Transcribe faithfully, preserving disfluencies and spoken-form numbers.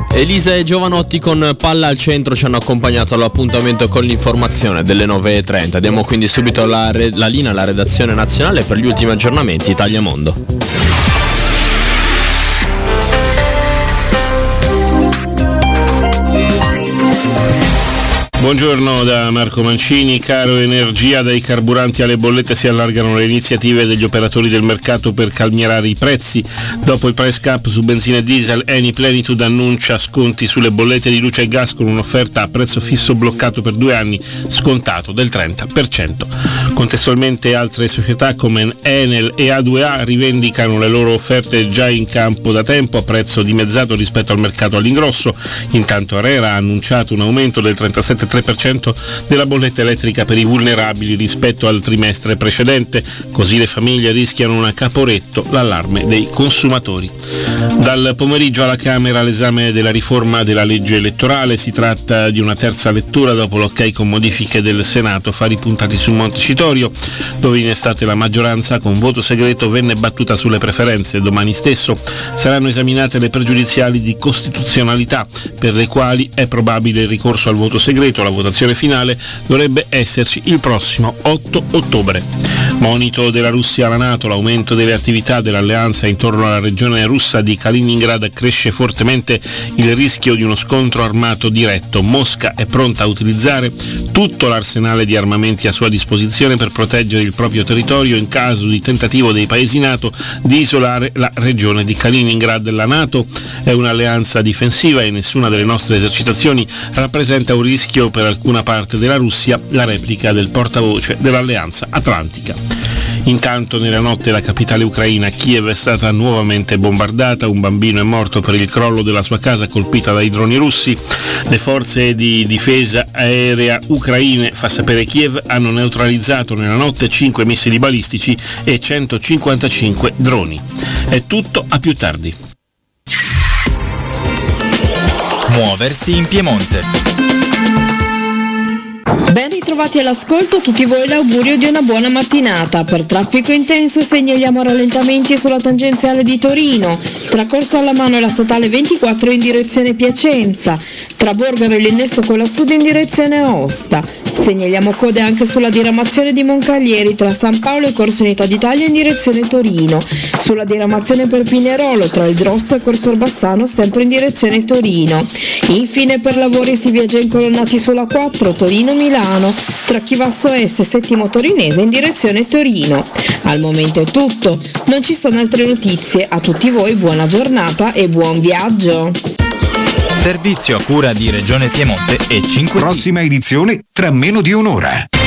Elisa e Giovanotti con Palla al centro ci hanno accompagnato all'appuntamento con l'informazione delle nove e trenta. Diamo quindi subito la, re- la linea alla redazione nazionale per gli ultimi aggiornamenti Italia Mondo. Buongiorno da Marco Mancini. Caro energia, dai carburanti alle bollette si allargano le iniziative degli operatori del mercato per calmierare i prezzi. Dopo il price cap su benzina e diesel, Eni Plenitude annuncia sconti sulle bollette di luce e gas con un'offerta a prezzo fisso bloccato per due anni, scontato del trenta per cento. Contestualmente altre società come Enel e A due A rivendicano le loro offerte già in campo da tempo a prezzo dimezzato rispetto al mercato all'ingrosso. Intanto ARERA ha annunciato un aumento del trentasette virgola tre per cento della bolletta elettrica per i vulnerabili rispetto al trimestre precedente, così le famiglie rischiano un caporetto, l'allarme dei consumatori. Dal pomeriggio alla Camera l'esame della riforma della legge elettorale. Si tratta di una terza lettura dopo l'ok con modifiche del Senato, fari puntati su Montecitorio, dove in estate la maggioranza con voto segreto venne battuta sulle preferenze. Domani stesso saranno esaminate le pregiudiziali di costituzionalità, per le quali è probabile il ricorso al voto segreto. La votazione finale dovrebbe esserci il prossimo otto ottobre. Monito della Russia alla NATO. L'aumento delle attività dell'alleanza intorno alla regione russa di Kaliningrad cresce fortemente il rischio di uno scontro armato diretto. Mosca è pronta a utilizzare tutto l'arsenale di armamenti a sua disposizione per proteggere il proprio territorio in caso di tentativo dei paesi NATO di isolare la regione di Kaliningrad. La NATO è un'alleanza difensiva e nessuna delle nostre esercitazioni rappresenta un rischio per alcuna parte della Russia, la replica del portavoce dell'Alleanza Atlantica. Intanto nella notte la capitale ucraina, Kiev, è stata nuovamente bombardata. Un bambino è morto per il crollo della sua casa colpita dai droni russi. Le forze di difesa aerea ucraine, fa sapere Kiev, hanno neutralizzato nella notte cinque missili balistici e centocinquantacinque droni. È tutto, a più tardi. Muoversi in Piemonte. Ben ritrovati all'ascolto tutti voi, l'augurio di una buona mattinata. Per traffico intenso segnaliamo rallentamenti sulla tangenziale di Torino, tra Corso alla Mano e la statale ventiquattro in direzione Piacenza, tra Borgaro e l'innesto con la Sud in direzione Aosta. Segnaliamo code anche sulla diramazione di Moncaglieri tra San Paolo e Corso Unità d'Italia in direzione Torino, sulla diramazione per Pinerolo tra il Drosto e Corso Orbassano sempre in direzione Torino. Infine per lavori si viaggia incolonnati sulla quattro Torino-Milano tra Chivasso Est e Settimo Torinese in direzione Torino. Al momento è tutto, non ci sono altre notizie. A tutti voi buona giornata e buon viaggio. Servizio a cura di Regione Piemonte e cinque T. Prossima edizione tra meno di un'ora.